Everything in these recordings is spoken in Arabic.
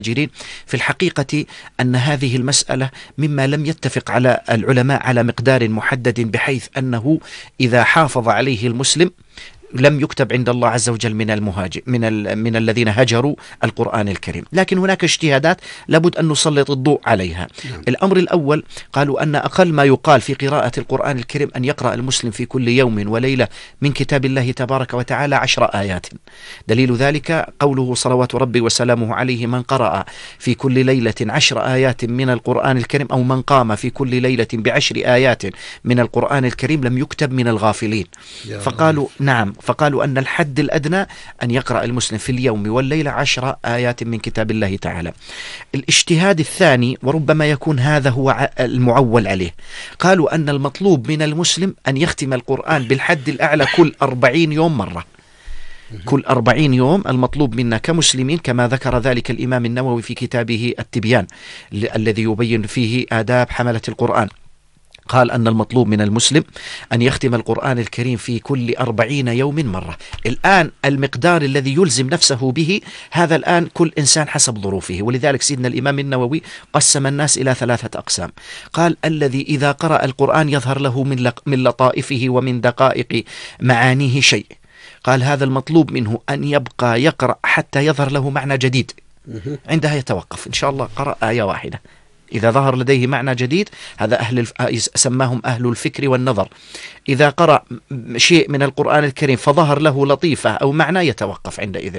المهاجرين. في الحقيقة أن هذه المسألة مما لم يتفق على العلماء على مقدار محدد، بحيث أنه إذا حافظ عليه المسلم لم يكتب عند الله عز وجل من المهاجر من الذين هجروا القرآن الكريم. لكن هناك اجتهادات لابد أن نسلط الضوء عليها. الأمر الأول، قالوا أن أقل ما يقال في قراءة القرآن الكريم أن يقرأ المسلم في كل يوم وليلة من كتاب الله تبارك وتعالى 10 آيات. دليل ذلك قوله صلوات ربي وسلامه عليه: من قرأ في كل ليلة 10 آيات من القرآن الكريم، أو من قام في كل ليلة ب10 آيات من القرآن الكريم لم يكتب من الغافلين. فقالوا نعم، فقالوا أن الحد الأدنى أن يقرأ المسلم في اليوم والليلة 10 آيات من كتاب الله تعالى. الاجتهاد الثاني، وربما يكون هذا هو المعول عليه، قالوا أن المطلوب من المسلم أن يختم القرآن بالحد الأعلى كل 40 يوم مرة. كل 40 يوم المطلوب منا كمسلمين، كما ذكر ذلك الإمام النووي في كتابه التبيان الذي يبين فيه آداب حملة القرآن. قال أن المطلوب من المسلم أن يختم القرآن الكريم في كل 40 يوم مرة. الآن المقدار الذي يلزم نفسه به هذا الآن كل إنسان حسب ظروفه، ولذلك سيدنا الإمام النووي قسم الناس إلى 3 أقسام. قال: الذي إذا قرأ القرآن يظهر له من لطائفه ومن دقائق معانيه شيء، قال هذا المطلوب منه أن يبقى يقرأ حتى يظهر له معنى جديد، عندها يتوقف. إن شاء الله قرأ آية واحدة، إذا ظهر لديه معنى جديد، هذا سماهم أهل الفكر والنظر. إذا قرأ شيء من القرآن الكريم فظهر له لطيفة أو معنى، يتوقف عندئذ،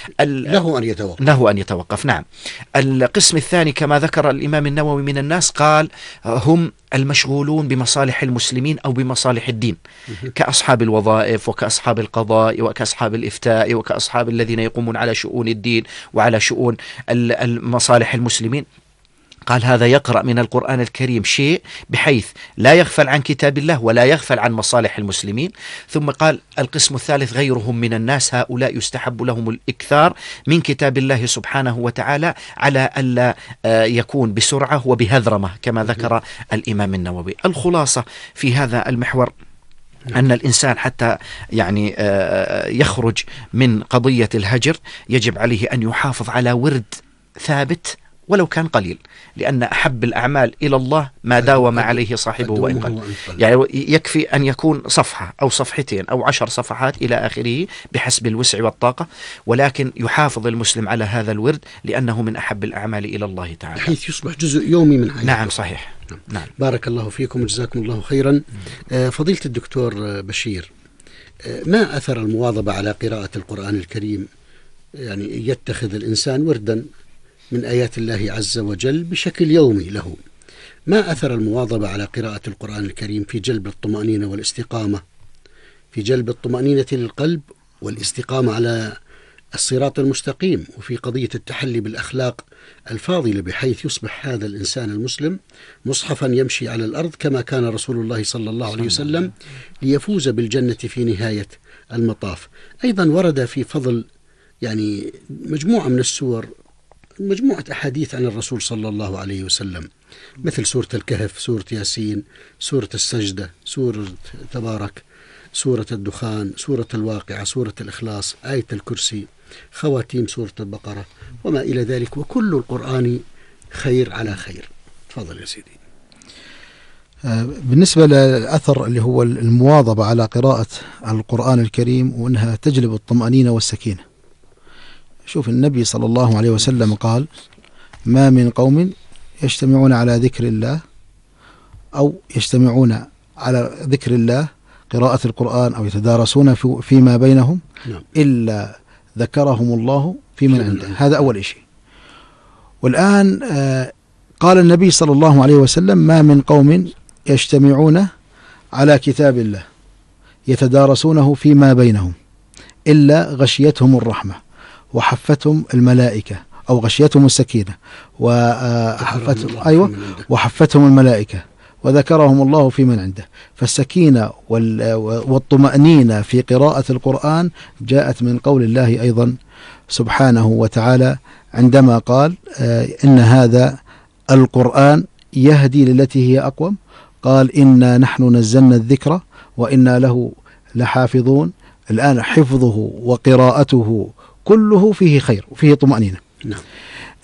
له أن يتوقف. نعم. القسم الثاني كما ذكر الإمام النووي من الناس، قال هم المشغولون بمصالح المسلمين أو بمصالح الدين، كأصحاب الوظائف وكأصحاب القضاء وكأصحاب الإفتاء وكأصحاب الذين يقومون على شؤون الدين وعلى شؤون المصالح المسلمين. قال هذا يقرأ من القرآن الكريم شيء بحيث لا يغفل عن كتاب الله ولا يغفل عن مصالح المسلمين. ثم قال القسم الثالث غيرهم من الناس، هؤلاء يستحب لهم الإكثار من كتاب الله سبحانه وتعالى على ألا يكون بسرعة وبهذرمة كما ذكر الإمام النووي. الخلاصة في هذا المحور أن الإنسان حتى يعني يخرج من قضية الهجر يجب عليه أن يحافظ على ورد ثابت ولو كان قليل، لأن أحب الأعمال إلى الله ما داوم عليه صاحبه وإن قل. يعني يكفي أن يكون صفحة أو صفحتين أو 10 صفحات إلى آخره بحسب الوسع والطاقة، ولكن يحافظ المسلم على هذا الورد لأنه من أحب الأعمال إلى الله تعالى، بحيث يصبح جزء يومي من حياته. نعم صحيح. نعم. بارك الله فيكم وجزاكم الله خيرا. فضيلة الدكتور بشير، ما أثر المواظبة على قراءة القرآن الكريم؟ يعني يتخذ الإنسان وردا من آيات الله عز وجل بشكل يومي له، ما أثر المواظبة على قراءة القرآن الكريم في جلب الطمأنينة والاستقامة، في جلب الطمأنينة للقلب والاستقامة على الصراط المستقيم، وفي قضية التحلي بالأخلاق الفاضلة، بحيث يصبح هذا الإنسان المسلم مصحفا يمشي على الأرض كما كان رسول الله صلى الله عليه وسلم ليفوز بالجنة في نهاية المطاف. أيضا ورد في فضل يعني مجموعة من السور، مجموعة أحاديث عن الرسول صلى الله عليه وسلم، مثل سورة الكهف، سورة ياسين، سورة السجدة، سورة تبارك، سورة الدخان، سورة الواقعة، سورة الإخلاص، آية الكرسي، خواتيم سورة البقرة وما إلى ذلك، وكل القرآن خير على خير. تفضل يا سيدي. بالنسبة للأثر اللي هو المواظبة على قراءة القرآن الكريم وأنها تجلب الطمأنينة والسكينة، شوف النبي صلى الله عليه وسلم قال ما من قوم يجتمعون على ذكر الله أو يجتمعون على ذكر الله قراءة القرآن أو يتدارسون فيما بينهم إلا ذكرهم الله في من عنده. هذا أول شيء. والآن قال النبي صلى الله عليه وسلم ما من قوم يجتمعون على كتاب الله يتدارسونه فيما بينهم إلا غشيتهم الرحمة وحفتهم الملائكة أو غشيتهم السكينة وحفتهم الملائكة وذكرهم الله في من عنده. فالسكينة والطمأنينة في قراءة القرآن جاءت من قول الله أيضا سبحانه وتعالى عندما قال إن هذا القرآن يهدي للتي هي أقوم، قال إنا نحن نزلنا الذكر وإنا له لحافظون. الآن حفظه وقراءته كله فيه خير وفيه طمأنينة.